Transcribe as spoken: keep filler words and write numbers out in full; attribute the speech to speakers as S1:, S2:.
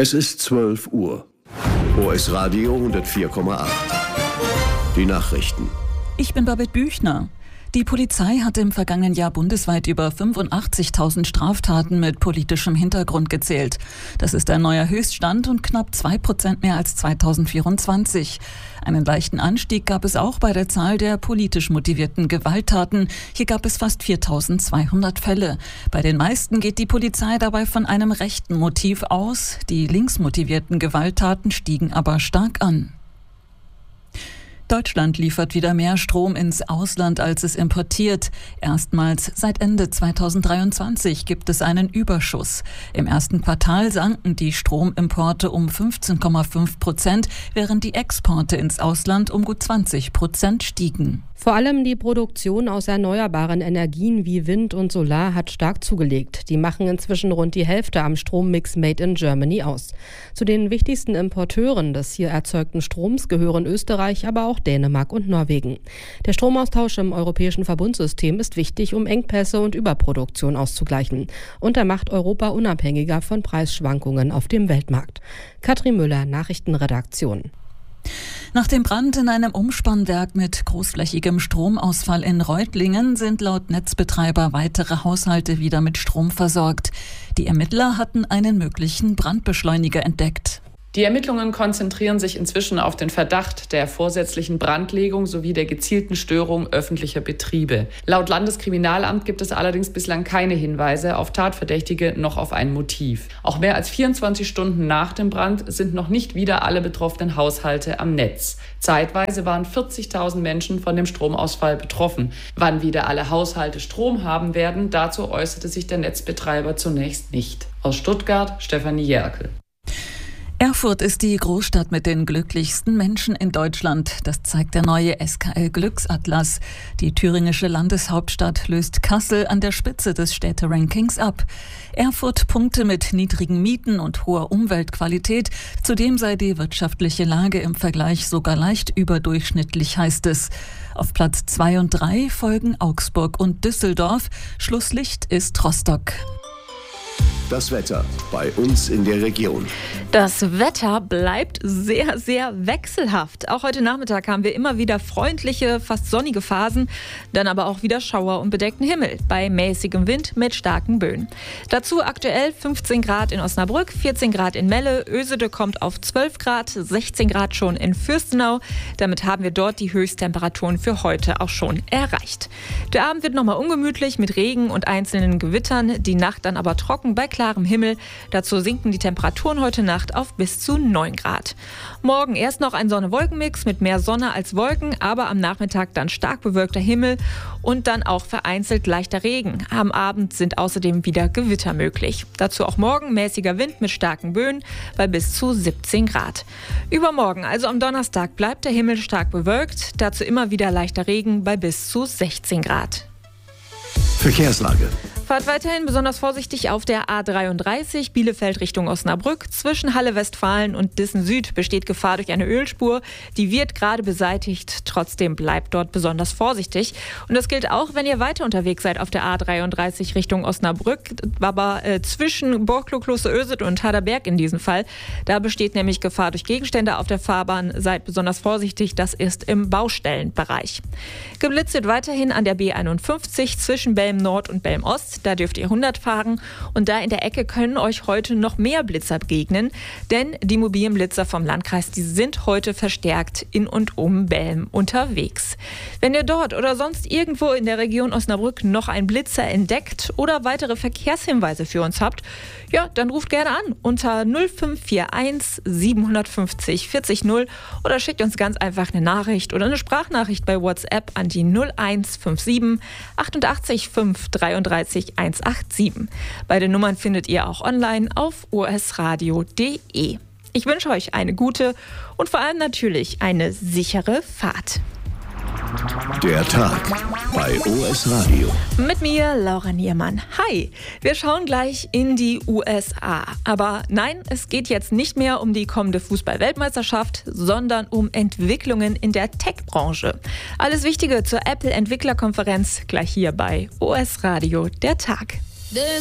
S1: Es ist zwölf Uhr. O S Radio hundertvier Komma acht. Die Nachrichten.
S2: Ich bin Babette Büchner. Die Polizei hat im vergangenen Jahr bundesweit über fünfundachtzigtausend Straftaten mit politischem Hintergrund gezählt. Das ist ein neuer Höchststand und knapp zwei Prozent mehr als zweitausendvierundzwanzig. Einen leichten Anstieg gab es auch bei der Zahl der politisch motivierten Gewalttaten. Hier gab es fast viertausendzweihundert Fälle. Bei den meisten geht die Polizei dabei von einem rechten Motiv aus. Die linksmotivierten Gewalttaten stiegen aber stark an. Deutschland liefert wieder mehr Strom ins Ausland, als es importiert. Erstmals seit Ende zweitausenddreiundzwanzig gibt es einen Überschuss. Im ersten Quartal sanken die Stromimporte um fünfzehn Komma fünf Prozent, während die Exporte ins Ausland um gut zwanzig Prozent stiegen.
S3: Vor allem die Produktion aus erneuerbaren Energien wie Wind und Solar hat stark zugelegt. Die machen inzwischen rund die Hälfte am Strommix Made in Germany aus. Zu den wichtigsten Importeuren des hier erzeugten Stroms gehören Österreich, aber auch Dänemark und Norwegen. Der Stromaustausch im europäischen Verbundsystem ist wichtig, um Engpässe und Überproduktion auszugleichen. Und er macht Europa unabhängiger von Preisschwankungen auf dem Weltmarkt. Katrin Müller, Nachrichtenredaktion.
S2: Nach dem Brand in einem Umspannwerk mit großflächigem Stromausfall in Reutlingen sind laut Netzbetreiber weitere Haushalte wieder mit Strom versorgt. Die Ermittler hatten einen möglichen Brandbeschleuniger entdeckt.
S4: Die Ermittlungen konzentrieren sich inzwischen auf den Verdacht der vorsätzlichen Brandlegung sowie der gezielten Störung öffentlicher Betriebe. Laut Landeskriminalamt gibt es allerdings bislang keine Hinweise auf Tatverdächtige noch auf ein Motiv. Auch mehr als vierundzwanzig Stunden nach dem Brand sind noch nicht wieder alle betroffenen Haushalte am Netz. Zeitweise waren vierzigtausend Menschen von dem Stromausfall betroffen. Wann wieder alle Haushalte Strom haben werden, dazu äußerte sich der Netzbetreiber zunächst nicht. Aus Stuttgart, Stefanie Jerkel.
S2: Erfurt ist die Großstadt mit den glücklichsten Menschen in Deutschland. Das zeigt der neue S K L-Glücksatlas. Die thüringische Landeshauptstadt löst Kassel an der Spitze des Städterankings ab. Erfurt punkte mit niedrigen Mieten und hoher Umweltqualität. Zudem sei die wirtschaftliche Lage im Vergleich sogar leicht überdurchschnittlich, heißt es. Auf Platz zwei und drei folgen Augsburg und Düsseldorf. Schlusslicht ist Rostock.
S1: Das Wetter bei uns in der Region.
S5: Das Wetter bleibt sehr, sehr wechselhaft. Auch heute Nachmittag haben wir immer wieder freundliche, fast sonnige Phasen, dann aber auch wieder Schauer und bedeckten Himmel bei mäßigem Wind mit starken Böen. Dazu aktuell fünfzehn Grad in Osnabrück, vierzehn Grad in Melle, Ösede kommt auf zwölf Grad, sechzehn Grad schon in Fürstenau. Damit haben wir dort die Höchsttemperaturen für heute auch schon erreicht. Der Abend wird nochmal ungemütlich mit Regen und einzelnen Gewittern, die Nacht dann aber trocken bei klarem Himmel. Dazu sinken die Temperaturen heute Nacht auf bis zu neun Grad. Morgen erst noch ein Sonne-Wolken-Mix mit mehr Sonne als Wolken, aber am Nachmittag dann stark bewölkter Himmel und dann auch vereinzelt leichter Regen. Am Abend sind außerdem wieder Gewitter möglich. Dazu auch morgen mäßiger Wind mit starken Böen bei bis zu siebzehn Grad. Übermorgen, also am Donnerstag, bleibt der Himmel stark bewölkt. Dazu immer wieder leichter Regen bei bis zu sechzehn Grad.
S1: Verkehrslage.
S5: Fahrt weiterhin besonders vorsichtig auf der A dreiunddreißig Bielefeld Richtung Osnabrück. Zwischen Halle Westfalen und Dissen Süd besteht Gefahr durch eine Ölspur. Die wird gerade beseitigt. Trotzdem bleibt dort besonders vorsichtig. Und das gilt auch, wenn ihr weiter unterwegs seid auf der A dreiunddreißig Richtung Osnabrück. Aber äh, zwischen Borklow, Klosteröset und Harderberg in diesem Fall. Da besteht nämlich Gefahr durch Gegenstände auf der Fahrbahn. Seid besonders vorsichtig. Das ist im Baustellenbereich. Geblitzt wird weiterhin an der B einundfünfzig zwischen Belm Nord und Belm Ost. Da dürft ihr hundert fahren und da in der Ecke können euch heute noch mehr Blitzer begegnen, denn die mobilen Blitzer vom Landkreis, die sind heute verstärkt in und um Belm unterwegs. Wenn ihr dort oder sonst irgendwo in der Region Osnabrück noch einen Blitzer entdeckt oder weitere Verkehrshinweise für uns habt, ja, dann ruft gerne an unter null fünf vier eins sieben fünf null vier null null oder schickt uns ganz einfach eine Nachricht oder eine Sprachnachricht bei WhatsApp an die null eins fünf sieben achtundachtzig fünf dreiunddreißig hundertsiebenundachtzig. Beide Nummern findet ihr auch online auf o s radio punkt d e. Ich wünsche euch eine gute und vor allem natürlich eine sichere Fahrt.
S1: Der Tag bei O S Radio.
S5: Mit mir, Laura Niermann. Hi, wir schauen gleich in die U S A. Aber nein, es geht jetzt nicht mehr um die kommende Fußball-Weltmeisterschaft, sondern um Entwicklungen in der Tech-Branche. Alles Wichtige zur Apple-Entwicklerkonferenz gleich hier bei O S Radio, der Tag.